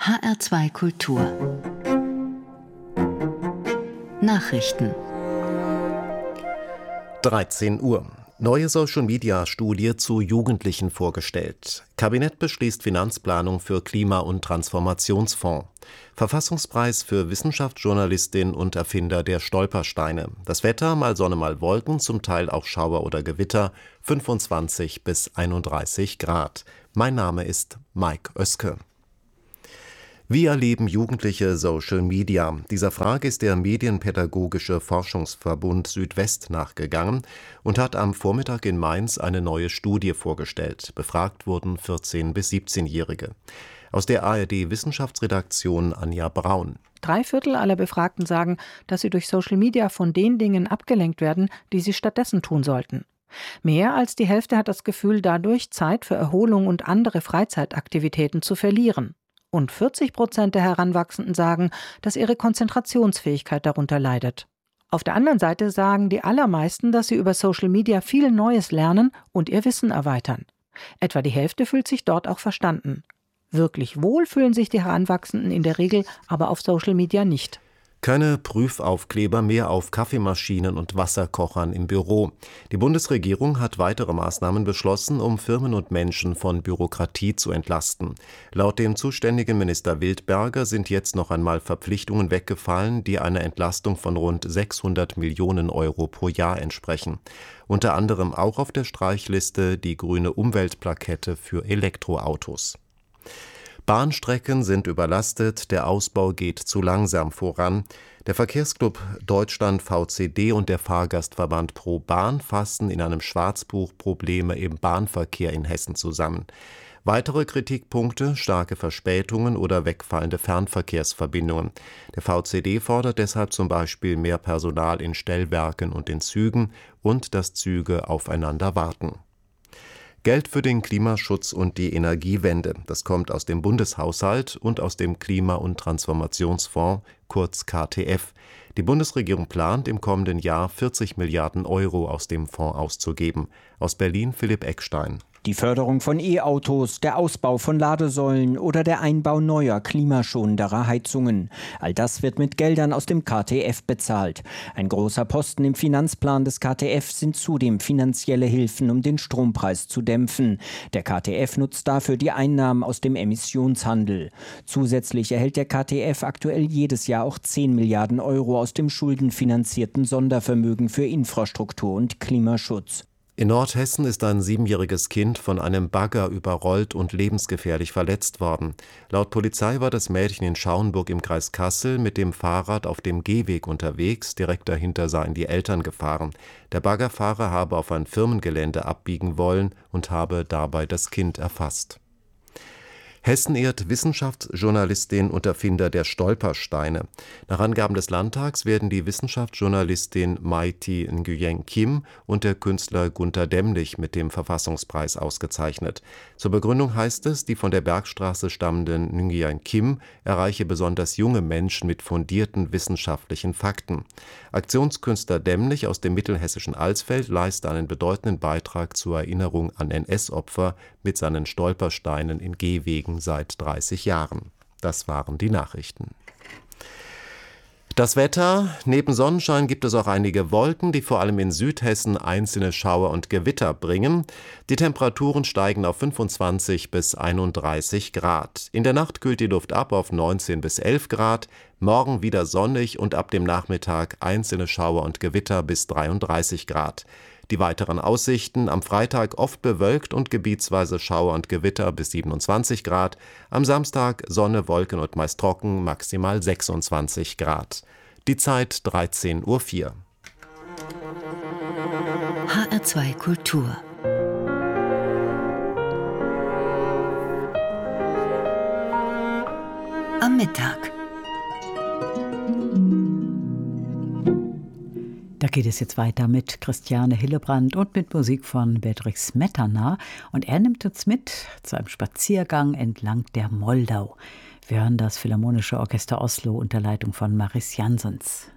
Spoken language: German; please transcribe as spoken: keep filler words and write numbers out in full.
H R zwei Kultur Nachrichten dreizehn Uhr. Neue Social-Media-Studie zu Jugendlichen vorgestellt. Kabinett beschließt Finanzplanung für Klima- und Transformationsfonds. Verfassungspreis für Wissenschaftsjournalistin und Erfinder der Stolpersteine. Das Wetter, mal Sonne, mal Wolken, zum Teil auch Schauer oder Gewitter, fünfundzwanzig bis einunddreißig Grad. Mein Name ist Mike Oeske. Wie erleben Jugendliche Social Media? Dieser Frage ist der Medienpädagogische Forschungsverbund Südwest nachgegangen und hat am Vormittag in Mainz eine neue Studie vorgestellt. Befragt wurden vierzehn- bis siebzehnjährige. Aus der A R D-Wissenschaftsredaktion Anja Braun. Drei Viertel aller Befragten sagen, dass sie durch Social Media von den Dingen abgelenkt werden, die sie stattdessen tun sollten. Mehr als die Hälfte hat das Gefühl, dadurch Zeit für Erholung und andere Freizeitaktivitäten zu verlieren. Und vierzig Prozent der Heranwachsenden sagen, dass ihre Konzentrationsfähigkeit darunter leidet. Auf der anderen Seite sagen die allermeisten, dass sie über Social Media viel Neues lernen und ihr Wissen erweitern. Etwa die Hälfte fühlt sich dort auch verstanden. Wirklich wohl fühlen sich die Heranwachsenden in der Regel aber auf Social Media nicht. Keine Prüfaufkleber mehr auf Kaffeemaschinen und Wasserkochern im Büro. Die Bundesregierung hat weitere Maßnahmen beschlossen, um Firmen und Menschen von Bürokratie zu entlasten. Laut dem zuständigen Minister Wildberger sind jetzt noch einmal Verpflichtungen weggefallen, die einer Entlastung von rund sechshundert Millionen Euro pro Jahr entsprechen. Unter anderem auch auf der Streichliste die grüne Umweltplakette für Elektroautos. Bahnstrecken sind überlastet, der Ausbau geht zu langsam voran. Der Verkehrsclub Deutschland V C D und der Fahrgastverband Pro Bahn fassen in einem Schwarzbuch Probleme im Bahnverkehr in Hessen zusammen. Weitere Kritikpunkte: starke Verspätungen oder wegfallende Fernverkehrsverbindungen. Der V C D fordert deshalb zum Beispiel mehr Personal in Stellwerken und in Zügen und dass Züge aufeinander warten. Geld für den Klimaschutz und die Energiewende. Das kommt aus dem Bundeshaushalt und aus dem Klima- und Transformationsfonds, kurz K T F. Die Bundesregierung plant, im kommenden Jahr vierzig Milliarden Euro aus dem Fonds auszugeben. Aus Berlin Philipp Eckstein. Die Förderung von E-Autos, der Ausbau von Ladesäulen oder der Einbau neuer, klimaschonenderer Heizungen. All das wird mit Geldern aus dem K T F bezahlt. Ein großer Posten im Finanzplan des K T F sind zudem finanzielle Hilfen, um den Strompreis zu dämpfen. Der K T F nutzt dafür die Einnahmen aus dem Emissionshandel. Zusätzlich erhält der K T F aktuell jedes Jahr auch zehn Milliarden Euro aus dem schuldenfinanzierten Sondervermögen für Infrastruktur und Klimaschutz. In Nordhessen ist ein siebenjähriges Kind von einem Bagger überrollt und lebensgefährlich verletzt worden. Laut Polizei war das Mädchen in Schauenburg im Kreis Kassel mit dem Fahrrad auf dem Gehweg unterwegs. Direkt dahinter seien die Eltern gefahren. Der Baggerfahrer habe auf ein Firmengelände abbiegen wollen und habe dabei das Kind erfasst. Hessen ehrt Wissenschaftsjournalistin und Erfinder der Stolpersteine. Nach Angaben des Landtags werden die Wissenschaftsjournalistin Mai-Thi Nguyen Kim und der Künstler Gunter Dämmlich mit dem Verfassungspreis ausgezeichnet. Zur Begründung heißt es, die von der Bergstraße stammenden Nguyen Kim erreiche besonders junge Menschen mit fundierten wissenschaftlichen Fakten. Aktionskünstler Dämmlich aus dem mittelhessischen Alsfeld leiste einen bedeutenden Beitrag zur Erinnerung an N S-Opfer mit seinen Stolpersteinen in Gehwegen seit dreißig Jahren. Das waren die Nachrichten. Das Wetter: Neben Sonnenschein gibt es auch einige Wolken, die vor allem in Südhessen einzelne Schauer und Gewitter bringen. Die Temperaturen steigen auf fünfundzwanzig bis einunddreißig Grad. In der Nacht kühlt die Luft ab auf neunzehn bis elf Grad. Morgen wieder sonnig und ab dem Nachmittag einzelne Schauer und Gewitter bis dreiunddreißig Grad. Die weiteren Aussichten: am Freitag oft bewölkt und gebietsweise Schauer und Gewitter bis siebenundzwanzig Grad. Am Samstag Sonne, Wolken und meist trocken, maximal sechsundzwanzig Grad. Die Zeit dreizehn Uhr vier. H R zwei Kultur am Mittag. Da geht es jetzt weiter mit Christiane Hillebrand und mit Musik von Bedřich Smetana. Und er nimmt uns mit zu einem Spaziergang entlang der Moldau. Wir hören das Philharmonische Orchester Oslo unter Leitung von Maris Janssens.